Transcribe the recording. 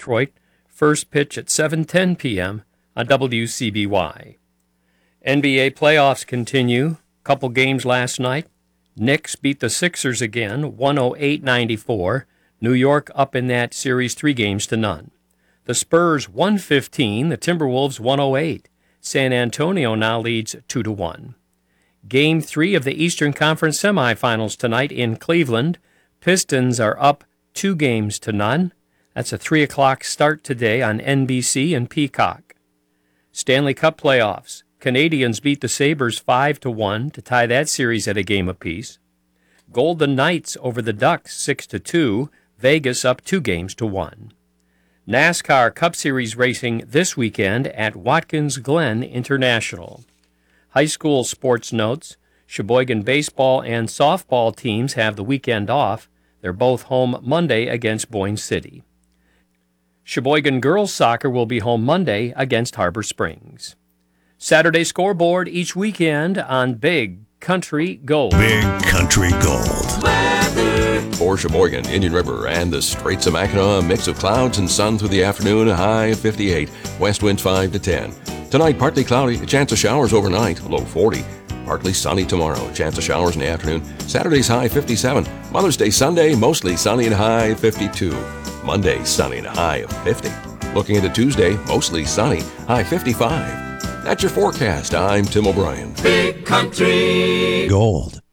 Detroit. First pitch at 7:10 p.m. on WCBY. NBA playoffs continue. Couple games last night. Knicks beat the Sixers again, 108-94. New York up in that series 3-0. The Spurs 115, the Timberwolves 108. San Antonio now leads 2-1. Game 3 of the Eastern Conference semifinals tonight in Cleveland. Pistons are up 2-0. That's a 3 o'clock start today on NBC and Peacock. Stanley Cup playoffs. Canadians beat the Sabres 5-1 to tie that series at a game apiece. Golden Knights over the Ducks 6-2. Vegas up 2-1. NASCAR Cup Series racing this weekend at Watkins Glen International. High school sports notes. Sheboygan baseball and softball teams have the weekend off. They're both home Monday against Boyne City. Sheboygan girls soccer will be home Monday against Harbor Springs. Saturday scoreboard each weekend on Big Country Gold. Big Country Gold. For Sheboygan, Indian River, and the Straits of Mackinac, a mix of clouds and sun through the afternoon, a high of 58. West winds 5 to 10. Tonight, partly cloudy, a chance of showers overnight, low 40. Partly sunny tomorrow, a chance of showers in the afternoon. Saturday's high 57. Mother's Day Sunday, mostly sunny and high 52. Monday, sunny and a high of 50. Looking into Tuesday, mostly sunny, high 55. That's your forecast. I'm Tim O'Brien. Big Country Gold.